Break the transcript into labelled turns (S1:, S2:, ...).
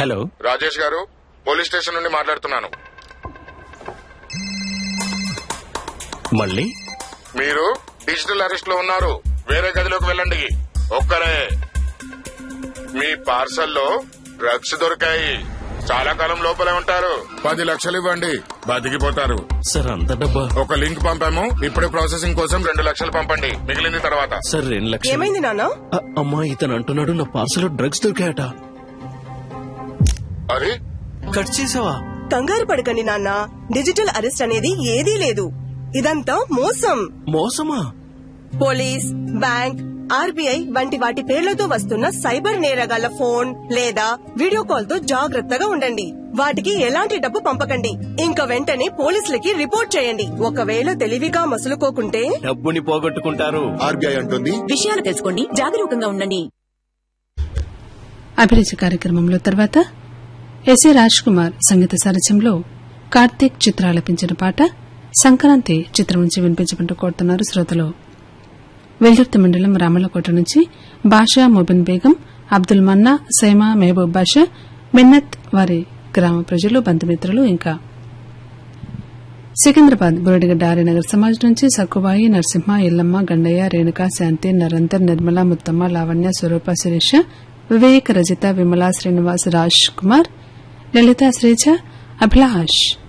S1: Hello
S2: Rajesh గారు, police station నుండి మాట్లాడుతున్నాను.
S1: మళ్ళీ
S2: మీరు డిజిటల్ అరెస్ట్ లో ఉన్నారు. వేరే గదిలోకి వెళ్ళండి. ఒక్కరే. మీ పార్సల్లో డ్రగ్స్ దొరికాయి. చాలా కాలం లోపలే ఉంటారు. 10 లక్షలు ఇవ్వండి, బతికిపోతారు.
S1: సార్ అంత డబ్బా?
S2: ఒక లింక్ పంపాము, ఇప్పుడే ప్రాసెసింగ్ కోసం 2 లక్షలు పంపండి, మిగిలింది తర్వాత.
S1: సార్ 2 లక్షలు.
S3: ఏమైంది నాన్న?
S1: అమ్మా, ఇతను అంటున్నాడు నా పార్సల్ డ్రగ్స్ దొరికాయట.
S2: అది
S1: కట్ చేసావా?
S3: కంగారు పడకండి నాన్న, డిజిటల్ అరెస్ట్ అనేది ఏదీ లేదు. ఇదంతా మోసం.
S1: మోసమా?
S3: పోలీస్, బ్యాంక్, ఆర్బీఐ వంటి వాటి పేర్లతో వస్తున్న సైబర్ నేరగాళ్ల ఫోన్ లేదా వీడియో కాల్ తో జాగ్రత్తగా ఉండండి. వాటికి ఎలాంటి డబ్బు పంపకండి. ఇంకా వెంటనే పోలీసులకి రిపోర్ట్ చేయండి. ఒకవేళ తెలివిగా మసులుకోకుంటే
S1: డబ్బుని పోగొట్టుకుంటారు.
S2: ఆర్బీఐ అంటుంది.
S4: విషయాలు తెలుసుకోండి, జాగరూకంగా ఉండండి.
S5: అభిరుచి కార్యక్రమంలో తర్వాత ఎస్ఏ రాజ్ కుమార్ సంగీత సారథ్యంలో కార్తీక్ చిత్రాలపించిన పాట సంక్రాంతి చిత్రం నుంచి వినిపించమంటూ కోరుతున్నారు శ్రోతలు. వెల్దుర్తి మండలం రామలకోట నుంచి బాషా మొబిన్ బేగం, అబ్దుల్ మన్నా, సైమా, మెహబూబ్ బాషా, మిన్నత్ వారి గ్రామ ప్రజలు, బంధుమిత్రులు, ఇంకా సికింద్రాబాద్ బురడిగడ్డ ఆర్యనగర్ సమాజ్ నుంచి సక్కుబాయి, నరసింహ, ఎల్లమ్మ, గండయ్య, రేణుక, శాంతి, నరంతర్, నిర్మల, ముత్తమ్మ, లావణ్య, స్వరూప, శిరీష, వివేక్, రజిత, విమల, శ్రీనివాస్, రాజ్ కుమార్, లలిత, శ్రీజ, అభిలాష్.